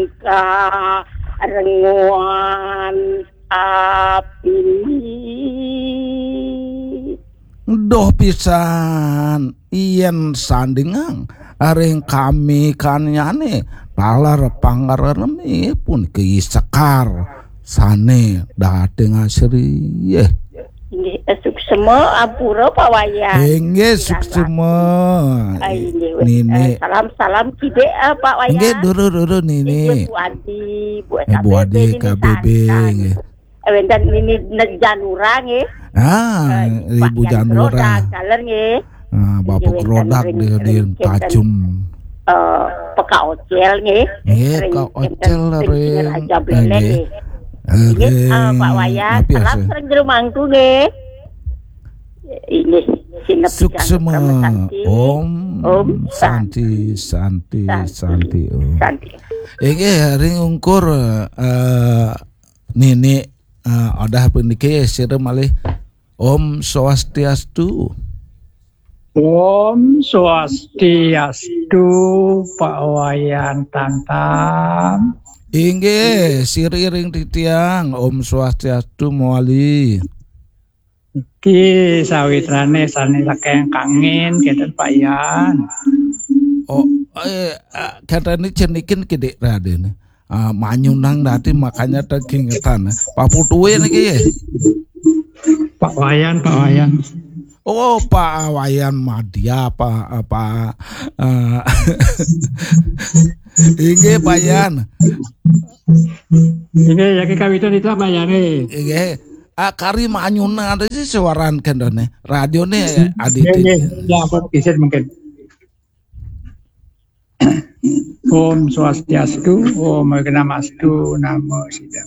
renguan api. Doh pisan yen sandingang aring kami kanyane talar pangaremi pun keisekar sane dateng asri Nggih suksema ampura Pak Wayan. nggih suksema Nini salam kide Pak Wayan. nggih duru Nini Bu Adi Bu Adi KBB nggih dan ini Janura nggih. Ibu Janura kaler nggih. Bapak rodak di pacum Peka Ocel nggih. Kak Ocel ring nggih. Pak Wayan, salam sering di rumahku nggih. Ini sinep suksema Om Santi Om. Iki hari ngungkur Nini ada pendike sire malih Om Swastiastu. Om Swastiastu Pak Wayan Tantam. Inggih siriring titiang Om Swastiastu moali. Iki sawitrane sane sakeng kangin keten Pak Yan. Katanya cenikin gede Raden. Manyunang dati makanya tergingetan. Pak Putuwe niki ya. Pak Wayan. Oh Pak Wayan Madya Pak Inggih Pak Yan. Inggih ya kawitan itu Pak Yan. Inggih. Kari manyunang ada sih suaran kendone. Radione adit. Ya apa kisah mungkin. Om Swastiastu, Om Namastu, Namo Siddhaya.